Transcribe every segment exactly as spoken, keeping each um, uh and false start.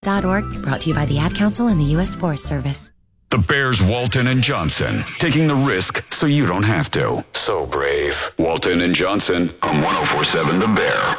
dot org, brought to you by the Ad Council and the U S Forest Service. The Bears, Walton and Johnson, taking the risk so you don't have to. So brave. Walton and Johnson on one oh four point seven The Bear.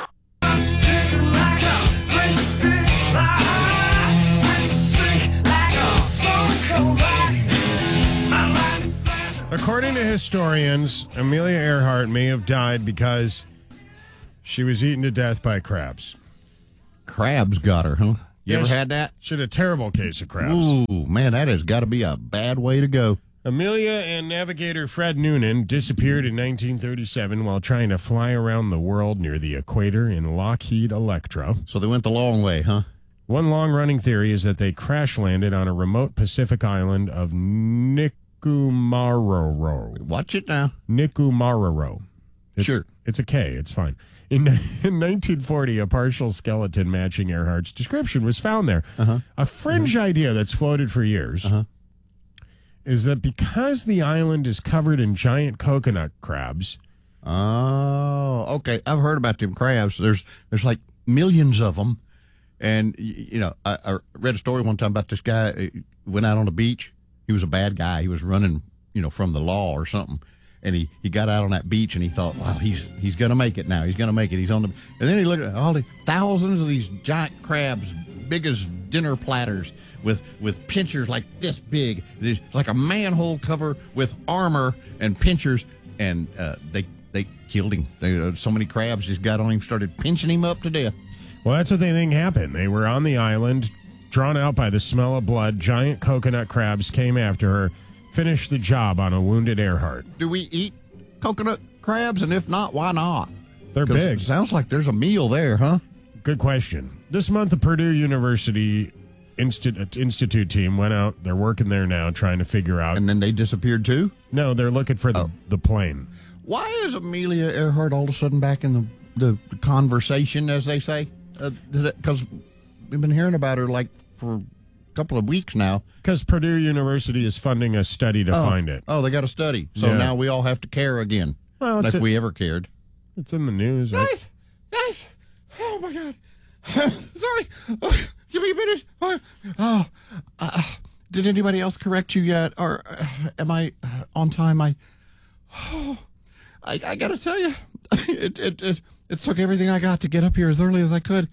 According to historians, Amelia Earhart may have died because she was eaten to death by crabs. Crabs got her, huh? You Yeah, ever she- had that? She had a terrible case of crabs. Ooh, man, that has got to be a bad way to go. Amelia and navigator Fred Noonan disappeared in nineteen thirty-seven while trying to fly around the world near the equator in Lockheed Electra. So they went the long way, huh? One long-running theory is that they crash-landed on a remote Pacific island of Nikumaroro. Watch it now. Nikumaroro. It's, Sure. It's a K. It's fine. In, in nineteen forty, a partial skeleton matching Earhart's description was found there. Uh-huh. A fringe idea that's floated for years Uh-huh. is that because the island is covered in giant coconut crabs, Oh, okay. I've heard about them crabs. There's there's like millions of them. And, y- you know, I, I read a story one time about this guy uh, went out on the beach. He was a bad guy. He was running, you know, from the law or something. And he, he got out on that beach and he thought, well, he's he's going to make it now. He's going to make it. He's on the. And then he looked at all the thousands of these giant crabs, big as dinner platters, with, with pinchers like this big. It's like a manhole cover with armor and pinchers. And uh, they they killed him. They, uh, so many crabs just got on him, started pinching him up to death. well, that's what they think happened. They were on the island, drawn out by the smell of blood. Giant coconut crabs came after her, finished the job on a wounded Earhart. Do we eat coconut crabs? And if not, why not? They're 'Cause big. It sounds like there's a meal there, huh? Good question. This month, the Purdue University Institute, Institute team went out. They're working there now, trying to figure out. And then they disappeared too? No, they're looking for the, Oh. the plane. Why is Amelia Earhart all of a sudden back in the, the, the conversation, as they say? Because we've been hearing about her like for a couple of weeks now. Because Purdue University is funding a study to oh. find it. Oh, they got a study. So Yeah. now we all have to care again. Well, it's if a- we ever cared. It's in the news. right? Guys, guys, oh my God. Sorry. Oh, give me a minute. Oh, oh, uh, did anybody else correct you yet? Or uh, am I uh, on time? I, oh, I, I got to tell you, it, it, it, it took everything I got to get up here as early as I could.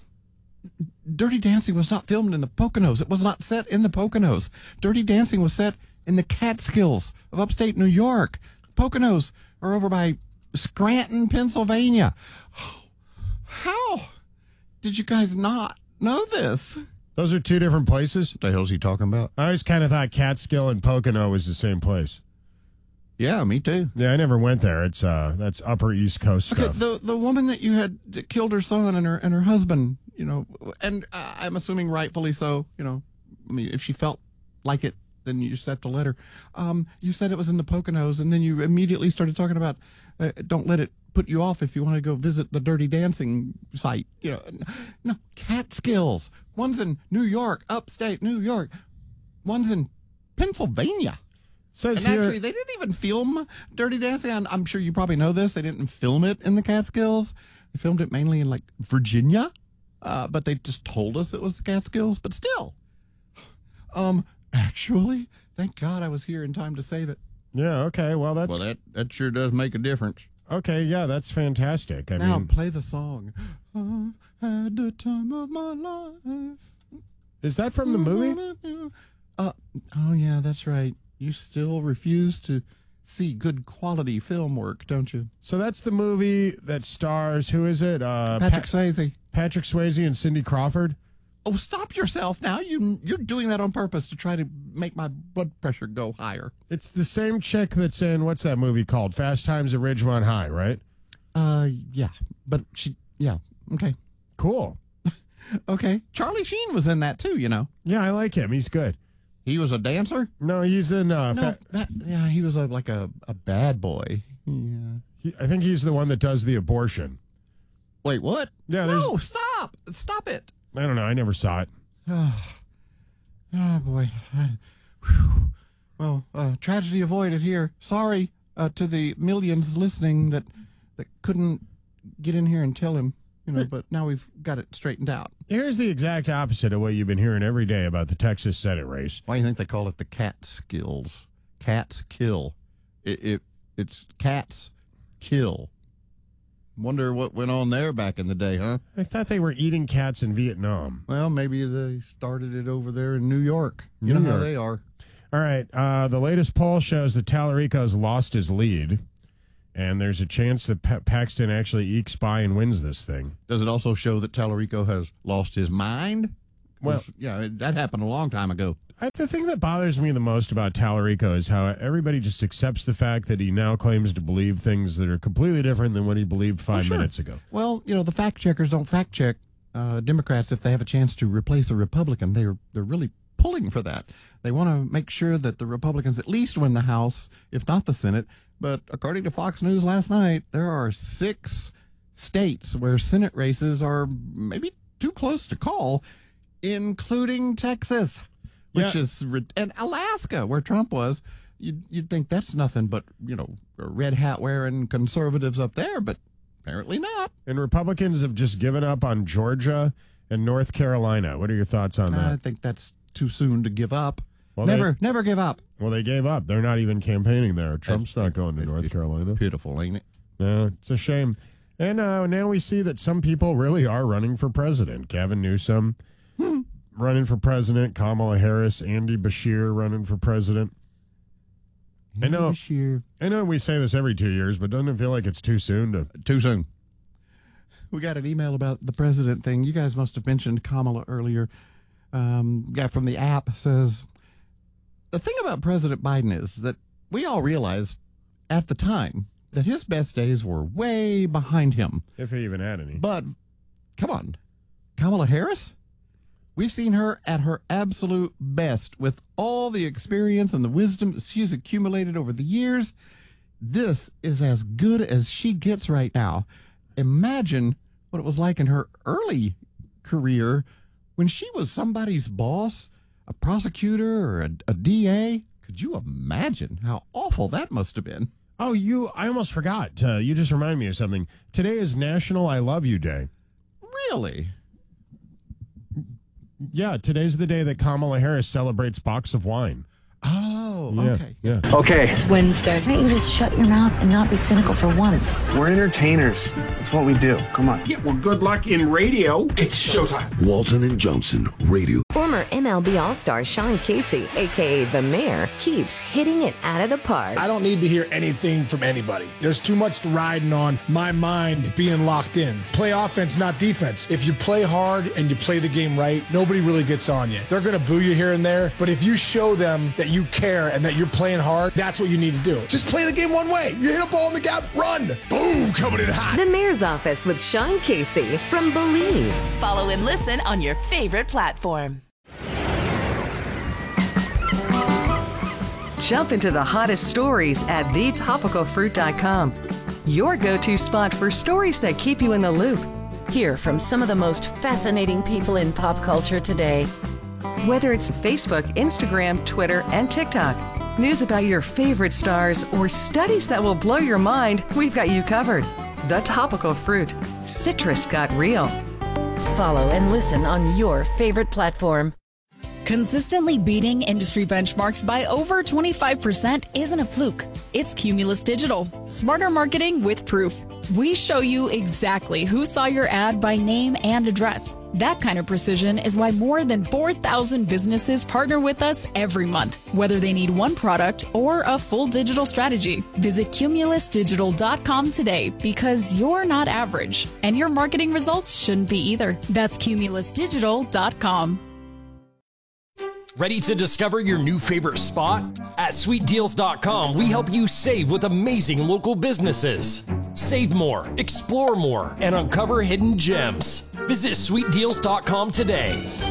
Dirty Dancing was not filmed in the Poconos. It was not set in the Poconos. Dirty Dancing was set in the Catskills of upstate New York. Poconos are over by Scranton, Pennsylvania. How did you guys not know this? Those are two different places. What the hell's he talking about? I always kind of thought Catskill and Pocono was the same place. Yeah, me too. Yeah, I never went there. It's uh, that's Upper East Coast Okay, stuff. the the woman that you had that killed her son and her and her husband, you know, and uh, I'm assuming rightfully so. You know, I mean, if she felt like it, then you just have to let her. Um, you said it was in the Poconos, and then you immediately started talking about uh, don't let it put you off if you want to go visit the Dirty Dancing site. You know, no, Catskills. One's in New York, upstate New York. One's in Pennsylvania. Says And here, actually, they didn't even film Dirty Dancing. I'm, I'm sure you probably know this. They didn't film it in the Catskills. They filmed it mainly in, like, Virginia. Uh, but they just told us it was the Catskills. But still. Um, actually, thank God I was here in time to save it. yeah, okay, well that's Well, that, that sure does make a difference. okay. Yeah, that's fantastic. I Now, mean, play the song. I had the time of my life. is that from the movie? Uh, oh, yeah, that's right. You still refuse to see good quality film work, don't you? So that's the movie that stars who is it? Uh, Patrick Pa- Swayze. Patrick Swayze and Cindy Crawford. Oh, stop yourself now. You, you're doing that on purpose to try to make my blood pressure go higher. It's the same chick that's in what's that movie called? Fast Times at Ridgemont High, right? Uh, yeah. But she, yeah. Okay. Cool. Okay. Charlie Sheen was in that too, you know. Yeah, I like him. He's good. He was a dancer? No, he's in. Uh, No, fa- that, yeah, he was a, like a, a bad boy. Yeah. he, I think he's the one that does the abortion. Wait, what? Yeah, there's. No, stop. Stop it. I don't know. I never saw it. Oh, oh boy. I- whew. Well, uh, tragedy avoided here. Sorry uh, to the millions listening that that couldn't get in here and tell him. You know, but now we've got it straightened out. Here's the exact opposite of what you've been hearing every day about the Texas Senate race. Why do you think they call it the cat skills? Cats kill. It, it It's cats kill. Wonder what went on there back in the day, huh? I thought they were eating cats in Vietnam. Well, maybe they started it over there in New York. You New know York. how they are. All right. Uh, the latest poll shows that Tallarico's lost his lead, and there's a chance that pa- Paxton actually ekes by and wins this thing. Does it also show that Tallarico has lost his mind? Well, yeah, it, that happened a long time ago. I, the thing that bothers me the most about Tallarico is how everybody just accepts the fact that he now claims to believe things that are completely different than what he believed five Oh, sure. minutes ago. Well, you know, the fact checkers don't fact check uh, Democrats if they have a chance to replace a Republican. They're they're really pulling for that. They want to make sure that the Republicans at least win the House, if not the Senate. But according to Fox News last night, there are six states where Senate races are maybe too close to call, including Texas, which Yeah. is, and Alaska, where Trump was. You'd, you'd think that's nothing but, you know, red hat wearing conservatives up there, but apparently not. And Republicans have just given up on Georgia and North Carolina. What are your thoughts on I that? think that's too soon to give up. Well, never, they- never give up. Well, they gave up. They're not even campaigning there. Trump's not going to North Carolina. Beautiful, ain't it? No, it's a shame. And uh, now we see that some people really are running for president. Gavin Newsom Hmm. running for president. Kamala Harris, Andy Bashir running for president. I know. Bashir. I know we say this every two years, but doesn't it feel like it's too soon to? Too soon. We got an email about the president thing. You guys must have mentioned Kamala earlier. Um, guy from the app says, the thing about President Biden is that we all realized at the time that his best days were way behind him. If he even had any. But come on, Kamala Harris? We've seen her at her absolute best with all the experience and the wisdom that she's accumulated over the years. This is as good as she gets right now. Imagine what it was like in her early career when she was somebody's boss, a prosecutor or a, a D A. Could you imagine how awful that must have been? Oh, you! I almost forgot. Uh, you just reminded me of something. Today is National I Love You Day. Really? Yeah, today's the day that Kamala Harris celebrates box of wine. Oh, Yeah, okay. Yeah. Okay, It's Wednesday. Why don't you just shut your mouth and not be cynical for once? we're entertainers. That's what we do. Come on. Yeah, well, good luck in radio. It's showtime. Walton and Johnson Radio. Former M L B All-Star Sean Casey, a k a. The Mayor, keeps hitting it out of the park. I don't need to hear anything from anybody. There's too much riding on my mind being locked in. Play offense, not defense. If you play hard and you play the game right, nobody really gets on you. They're going to boo you here and there, but if you show them that you care and that you're playing hard, that's what you need to do. Just play the game one way. You hit a ball in the gap, run. Boom, coming in hot. The Mayor's Office with Sean Casey from Believe. Follow and listen on your favorite platform. Jump into the hottest stories at the topical fruit dot com. Your go-to spot for stories that keep you in the loop. Hear from some of the most fascinating people in pop culture today. Whether it's Facebook, Instagram, Twitter, and TikTok, news about your favorite stars, or studies that will blow your mind, we've got you covered. The Topical Fruit. Citrus got real. Follow and listen on your favorite platform. Consistently beating industry benchmarks by over twenty-five percent isn't a fluke. It's Cumulus Digital. Smarter marketing with proof. We show you exactly who saw your ad by name and address. That kind of precision is why more than four thousand businesses partner with us every month, whether they need one product or a full digital strategy. Visit cumulus digital dot com today because you're not average, and your marketing results shouldn't be either. That's cumulus digital dot com. Ready to discover your new favorite spot? At sweet deals dot com, we help you save with amazing local businesses. Save more, explore more, and uncover hidden gems. Visit sweet deals dot com today.